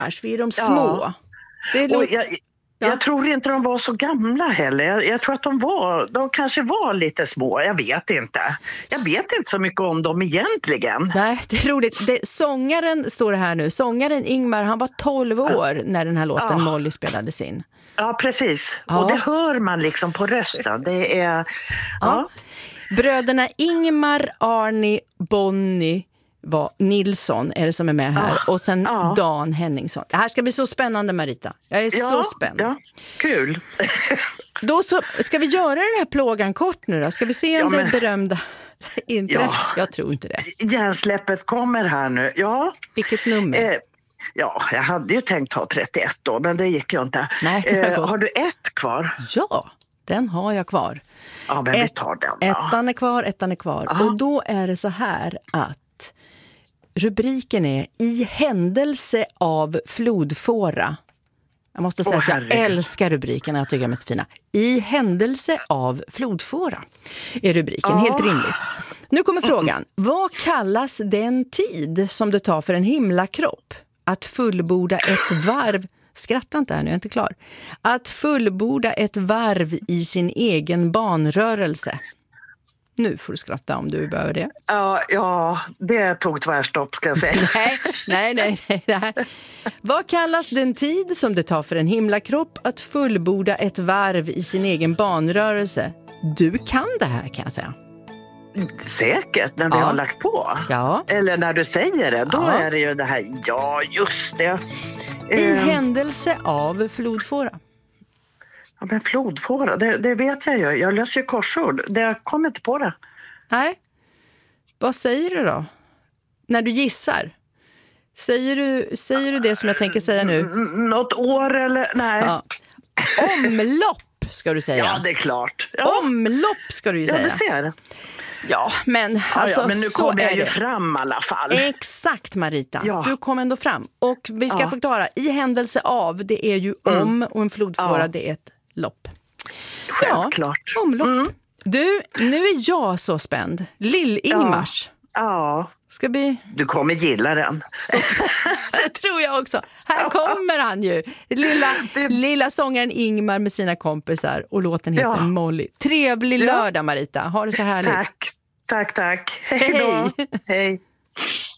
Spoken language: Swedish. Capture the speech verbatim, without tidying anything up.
Ingmars, vi är de små. Ja. Det Och låter... jag, Ja. jag tror inte de var så gamla heller. Jag, jag tror att de var, de kanske var lite små. Jag vet inte. Jag vet inte så mycket om dem egentligen. Nej, det är roligt. Det, sångaren, står det här nu, sångaren Ingmar, han var tolv år när den här låten Ja. Molly spelades in. Ja, precis. Ja. Och det hör man liksom på rösten. Det är... Ja. Ja. Bröderna Ingmar, Arnie, Bonnie var Nilsson är det som är med här. Ja. Och sen Ja. Dan Henningsson. Det här ska bli så spännande, Marita. Jag är Ja, så spänd. Ja, kul. Då så, ska vi göra den här plågan kort nu då? Ska vi se om Ja, det men- berömda inträff? Ja. Jag tror inte det. Hjärnsläppet kommer här nu. Ja. Vilket nummer? Eh, ja, jag hade ju tänkt ha trettioett då, men det gick ju inte. Nej, det har eh, gått. har du ett kvar? Ja, den har jag kvar. Ja, men vi Ett- tar den då. Ettan är kvar, ettan är kvar. Aha. Och då är det så här att rubriken är I händelse av flodfåra. Jag måste säga Åh, att jag herregud. älskar rubriken, jag tycker de är så fina. I händelse av flodfåra är rubriken, Ja. helt rimligt. Nu kommer frågan, vad kallas den tid som det tar för en himlakropp att fullborda ett varv, skratta inte här nu, jag är inte klar, att fullborda ett varv i sin egen banrörelse? Nu får du skratta om du behöver det. Ja, ja, det tog tvärstopp ska jag säga. Nej, nej, nej, nej. Det här. Vad kallas den tid som det tar för en himlakropp att fullborda ett varv i sin egen banrörelse? Du kan det här, kan jag säga. Säkert, när vi Ja. har lagt på. Ja. Eller när du säger det, då Ja. är det ju det här, ja just det. I Eh, händelse av flodfåra. ja, men flodfåra, det, det vet jag ju. Jag löser ju korsord. Det jag kommer inte på det. Nej. Vad säger du då? När du gissar. Säger du, säger du det som jag tänker säga nu? N- Något år eller? Nej. Ja. Omlopp ska du säga. Ja, det är klart. Ja, Omlopp ska du ju ja säga. du ser. Ja, men Ja, alltså ja, men nu så kommer jag är ju det. fram i alla fall. Exakt, Marita. Ja. Du kom ändå fram. Och vi ska Ja. förklara, i händelse av, det är ju om, och en flodfåra, Ja. det är ett lopp. Självklart. Ja, omlopp. Du, nu är jag så spänd. Lill-Ingmars. Ja, Ska vi... du kommer gilla den. Så... det tror jag också. Här kommer han ju. Lilla, Det- lilla sångaren Ingmar med sina kompisar. Och låten heter Ja. Molly. Trevlig Ja. lördag, Marita. Ha det så härligt. Tack, tack, tack. Hej då. Hej. Hej.